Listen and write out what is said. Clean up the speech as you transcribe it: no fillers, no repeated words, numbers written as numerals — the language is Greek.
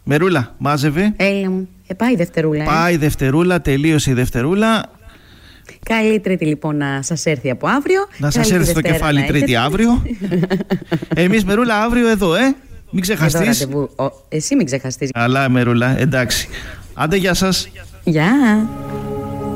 Μερούλα, μάζευε. Έλα μου. Πάει η Δευτερούλα. Πάει η Δευτερούλα, τελείωσε η Δευτερούλα. Καλή Τρίτη λοιπόν να σας έρθει από αύριο. Να σας έρθει στο κεφάλι Τρίτη αύριο. Εμείς Μερούλα αύριο εδώ, μην ξεχαστείς. Εσύ μην ξεχαστείς. Αλλά Μερούλα, εντάξει. Άντε, γεια σας. Γεια.